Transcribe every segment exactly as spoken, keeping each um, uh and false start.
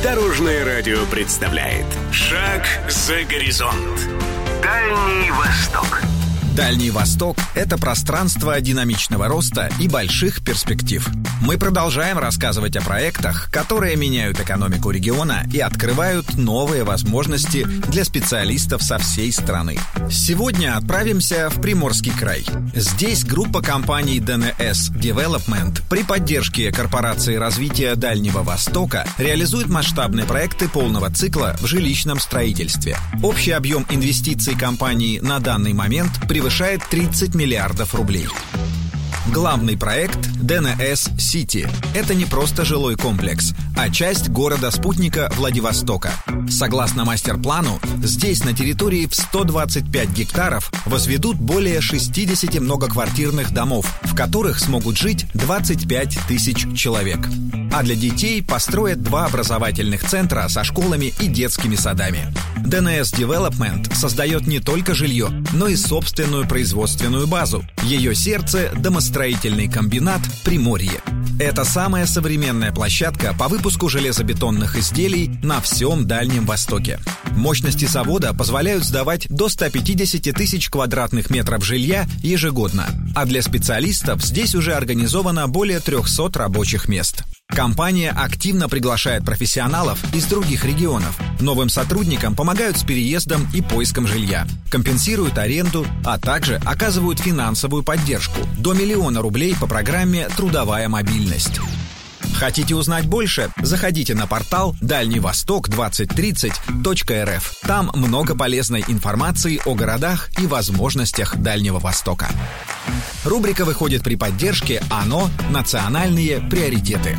Дорожное радио представляет «Шаг за горизонт». Дальний Восток. Дальний Восток – это пространство динамичного роста и больших перспектив. Мы продолжаем рассказывать о проектах, которые меняют экономику региона и открывают новые возможности для специалистов со всей страны. Сегодня отправимся в Приморский край. Здесь группа компаний ди эн эс Development при поддержке корпорации развития Дальнего Востока реализует масштабные проекты полного цикла в жилищном строительстве. Общий объем инвестиций компании на данный момент превышает превышает тридцать миллиардов рублей. Главный проект ди эн эс City – это не просто жилой комплекс, а часть города-спутника Владивостока. Согласно мастер-плану, здесь на территории в сто двадцать пять гектаров возведут более шестьдесят многоквартирных домов, в которых смогут жить двадцать пять тысяч человек. А для детей построят два образовательных центра со школами и детскими садами. ди эн эс Development создает не только жилье, но и собственную производственную базу. Ее сердце – домостроительный комбинат «Приморье». Это самая современная площадка по выпуску железобетонных изделий на всем Дальнем Востоке. Мощности завода позволяют сдавать до ста пятидесяти тысяч квадратных метров жилья ежегодно. А для специалистов здесь уже организовано более трехсот рабочих мест. Компания активно приглашает профессионалов из других регионов. Новым сотрудникам помогают с переездом и поиском жилья, компенсируют аренду, а также оказывают финансовую поддержку до миллиона рублей по программе «Трудовая мобильность». Хотите узнать больше? Заходите на портал дальневосток двадцать тридцать точка эр эф. Там много полезной информации о городах и возможностях Дальнего Востока. Рубрика выходит при поддержке ОНО «Национальные приоритеты».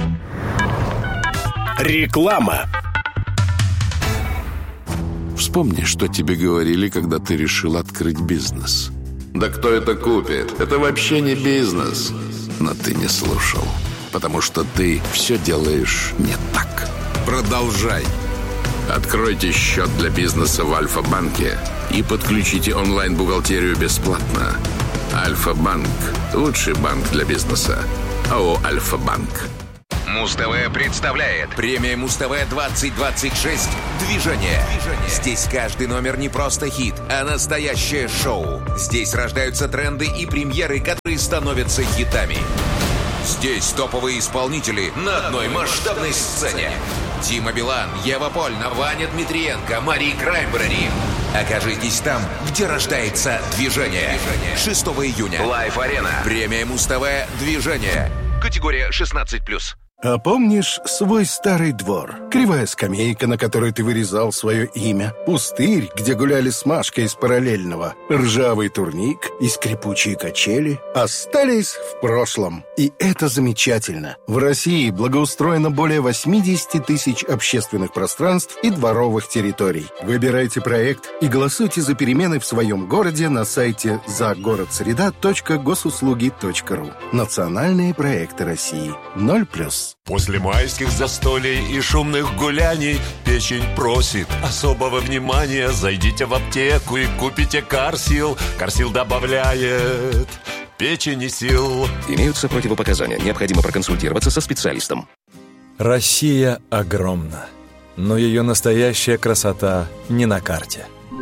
Реклама. Вспомни, что тебе говорили, когда ты решил открыть бизнес. Да кто это купит? Это вообще не бизнес. Но ты не слушал, потому что ты все делаешь не так. Продолжай. Откройте счет для бизнеса в Альфа-банке и подключите онлайн-бухгалтерию бесплатно. Альфа-банк – лучший банк для бизнеса. АО «Альфа-банк». Муз-ТВ представляет премия Муз-ТВ двадцать двадцать шесть «Движение». Здесь каждый номер не просто хит, а настоящее шоу. Здесь рождаются тренды и премьеры, которые становятся хитами. Здесь топовые исполнители на одной масштабной сцене. Дима Билан, Ева Польна, Ваня Дмитриенко, Мари Краймбрери. Окажитесь там, где рождается движение. шестого июня. Лайф-арена. Премия Муз-ТВ «Движение». Категория шестнадцать плюс. А помнишь свой старый двор? Кривая скамейка, на которой ты вырезал свое имя. Пустырь, где гуляли с Машкой из параллельного. Ржавый турник и скрипучие качели остались в прошлом. И это замечательно. В России благоустроено более восемьдесят тысяч общественных пространств и дворовых территорий. Выбирайте проект и голосуйте за перемены в своем городе на сайте загородсреда точка госуслуги точка ру. Национальные проекты России. ноль плюс. После майских застолий и шумных гуляний печень просит особого внимания. Зайдите в аптеку и купите Карсил. Карсил добавляет печени сил. Имеются противопоказания. Необходимо проконсультироваться со специалистом. Россия огромна, но ее настоящая красота не на карте.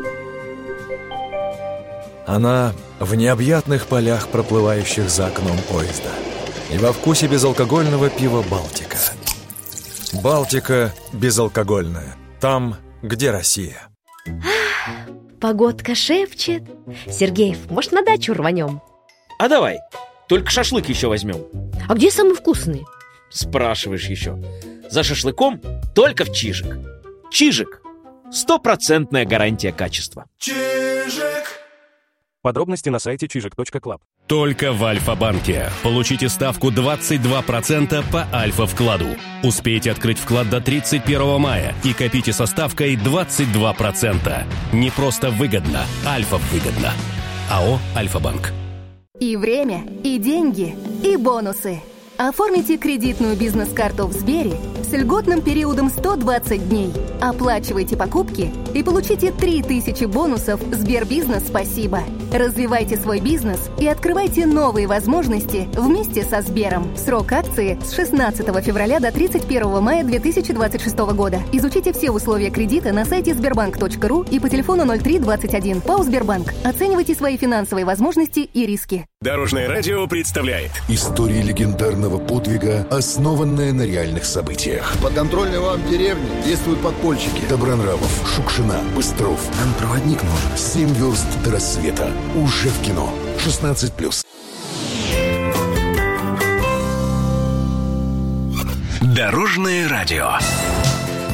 Она в необъятных полях, проплывающих за окном поезда. И во вкусе безалкогольного пива «Балтика». «Балтика» безалкогольная. Там, где Россия. Погодка шепчет. Сергеев, может, на дачу рванем? А давай, только шашлык еще возьмем. А где самый вкусный? Спрашиваешь еще. За шашлыком только в Чижик. Чижик. Стопроцентная гарантия качества. Чижик. Подробности на сайте чижик точка клаб. Только в Альфа-банке. Получите ставку двадцать два процента по Альфа-вкладу. Успейте открыть вклад до тридцать первого мая и копите со ставкой двадцать два процента. Не просто выгодно, Альфа-выгодно. АО «Альфа-банк». И время, и деньги, и бонусы. Оформите кредитную бизнес-карту в Сбере с льготным периодом сто двадцать дней. Оплачивайте покупки и получите три тысячи бонусов Сбербизнес «Спасибо». Развивайте свой бизнес и открывайте новые возможности вместе со Сбером. Срок акции с шестнадцатого февраля до тридцать первого мая две тысячи двадцать шестого года. Изучите все условия кредита на сайте сбербанк точка ру и по телефону ноль три двадцать один. ПАО «Сбербанк». Оценивайте свои финансовые возможности и риски. Дорожное радио представляет история легендарного подвига, основанная на реальных событиях. По контрольной вам деревне действуют подпольщики. Добронравов, Шукшина, Быстров. Нам проводник нужен. Семь верст до рассвета. Уже в кино. шестнадцать плюс. Дорожное радио.